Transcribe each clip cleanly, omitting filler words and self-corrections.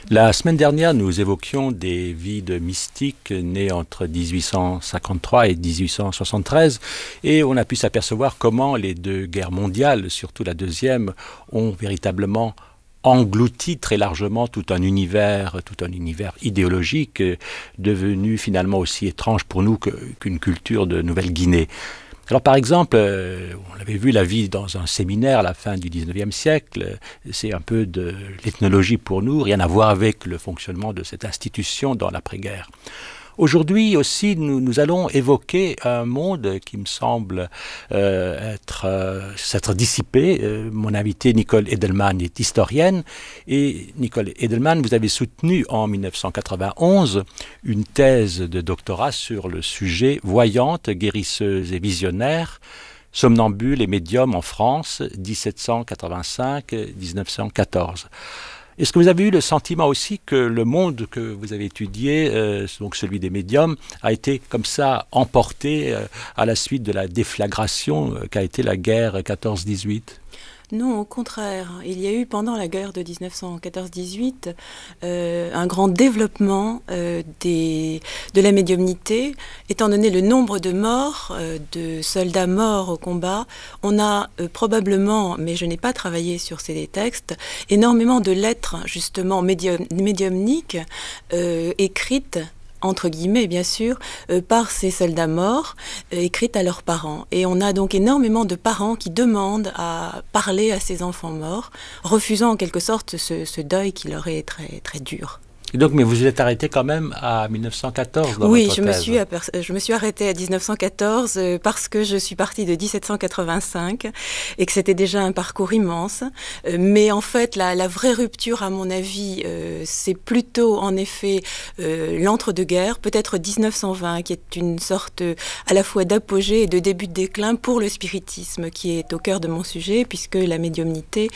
La semaine dernière, nous évoquions des vies de mystiques nés entre 1853 et 1873 et on a pu s'apercevoir comment les deux guerres mondiales, surtout la deuxième, ont véritablement englouti très largement tout un univers idéologique devenu finalement aussi étrange pour nous qu'une culture de Nouvelle-Guinée. Alors par exemple, on avait vu la vie dans un séminaire à la fin du 19e siècle, c'est un peu de l'ethnologie pour nous, rien à voir avec le fonctionnement de cette institution dans l'après-guerre. Aujourd'hui aussi, nous allons évoquer un monde qui me semble s'être dissipé. Mon invitée Nicole Edelman est historienne et Nicole Edelman, vous avez soutenu en 1991 une thèse de doctorat sur le sujet voyante, guérisseuse et visionnaire, somnambules et médiums en France, 1785-1914. Est-ce que vous avez eu le sentiment aussi que le monde que vous avez étudié, donc celui des médiums, a été comme ça emporté à la suite de la déflagration qu'a été la guerre 14-18 ? Non, au contraire. Il y a eu pendant la guerre de 1914-18 un grand développement de la médiumnité. Étant donné le nombre de morts, de soldats morts au combat, on a probablement, mais je n'ai pas travaillé sur ces textes, énormément de lettres justement médiumniques écrites entre guillemets bien sûr, par ces soldats morts, écrites à leurs parents. Et on a donc énormément de parents qui demandent à parler à ces enfants morts, refusant en quelque sorte ce deuil qui leur est très, très dur. Et donc, mais vous vous êtes arrêté quand même à 1914 dans oui, votre thèse. je me suis arrêtée à 1914 parce que je suis partie de 1785 et que c'était déjà un parcours immense. Mais en fait, la vraie rupture, à mon avis, c'est plutôt en effet l'entre-deux-guerres, peut-être 1920, qui est une sorte à la fois d'apogée et de début de déclin pour le spiritisme, qui est au cœur de mon sujet, puisque la médiumnité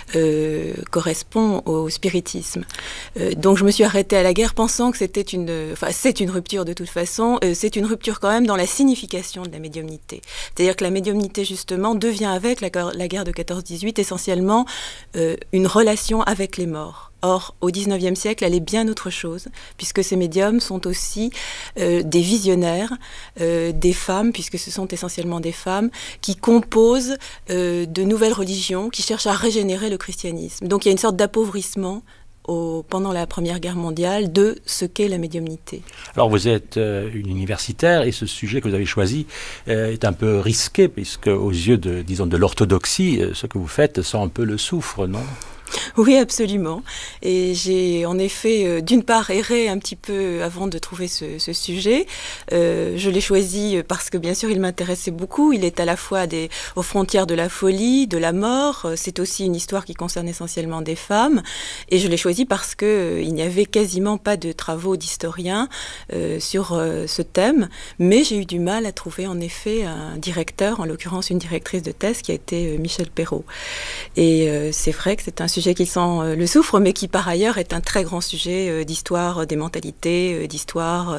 correspond au spiritisme. Donc je me suis arrêtée à la guerre pensant que c'est une rupture de toute façon, c'est une rupture quand même dans la signification de la médiumnité. C'est-à-dire que la médiumnité justement devient avec la guerre de 14-18 essentiellement une relation avec les morts. Or, au XIXe siècle, elle est bien autre chose, puisque ces médiums sont aussi des visionnaires, des femmes, puisque ce sont essentiellement des femmes, qui composent de nouvelles religions, qui cherchent à régénérer le christianisme. Donc il y a une sorte d'appauvrissement pendant la Première Guerre mondiale de ce qu'est la médiumnité. Alors vous êtes une universitaire et ce sujet que vous avez choisi est un peu risqué puisque aux yeux de l'orthodoxie, ce que vous faites sent un peu le soufre, non ? Oui, absolument. Et j'ai en effet, d'une part, erré un petit peu avant de trouver ce sujet. Je l'ai choisi parce que, bien sûr, il m'intéressait beaucoup. Il est à la fois aux frontières de la folie, de la mort. C'est aussi une histoire qui concerne essentiellement des femmes. Et je l'ai choisi parce qu'il n'y avait quasiment pas de travaux d'historiens sur ce thème. Mais j'ai eu du mal à trouver, en effet, un directeur, en l'occurrence une directrice de thèse, qui a été Michel Perrault. Et c'est vrai que c'est un sujet qui sent le soufre, mais qui par ailleurs est un très grand sujet d'histoire des mentalités, d'histoire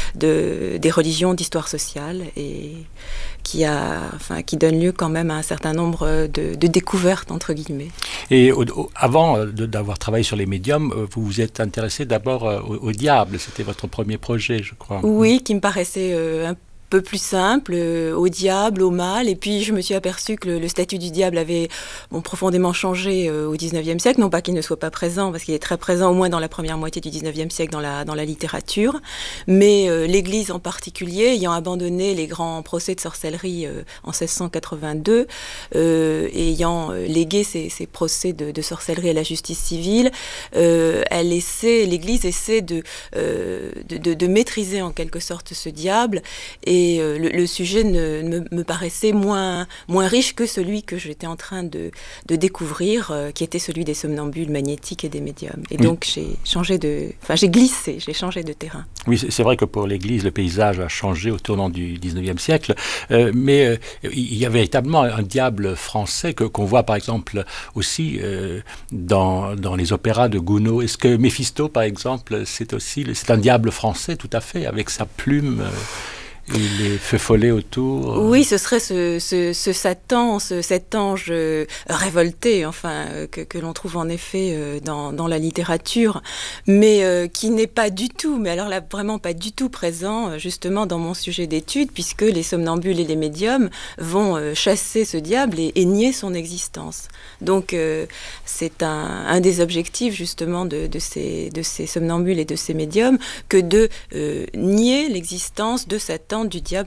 des religions, d'histoire sociale, et qui donne lieu quand même à un certain nombre de découvertes, entre guillemets. Et avant d'avoir travaillé sur les médiums, vous vous êtes intéressé d'abord au diable, c'était votre premier projet, je crois. Oui, qui me paraissait un peu plus simple, au diable, au mal. Et puis je me suis aperçue que le statut du diable avait profondément changé au XIXe siècle. Non pas qu'il ne soit pas présent, parce qu'il est très présent au moins dans la première moitié du XIXe siècle dans la littérature. Mais l'Église en particulier, ayant abandonné les grands procès de sorcellerie en 1682, ayant légué ces procès de sorcellerie à la justice civile, l'Église essaie de maîtriser en quelque sorte ce diable. Et le sujet me paraissait moins riche que celui que j'étais en train de découvrir, qui était celui des somnambules magnétiques et des médiums. Et donc j'ai changé j'ai changé de terrain. Oui, c'est vrai que pour l'Église, le paysage a changé au tournant du 19e siècle, mais il y a véritablement un diable français qu'on voit par exemple aussi dans les opéras de Gounod. Est-ce que Méphisto, par exemple, c'est un diable français tout à fait, avec sa plume Et les feux follets autour. Oui, ce serait ce Satan, cet ange révolté, enfin, que l'on trouve en effet dans la littérature, mais qui n'est pas du tout, mais alors là, vraiment pas du tout présent, justement, dans mon sujet d'étude, puisque les somnambules et les médiums vont chasser ce diable et nier son existence. Donc, c'est un des objectifs, justement, de ces somnambules et de ces médiums, que de nier l'existence de Satan, du diable,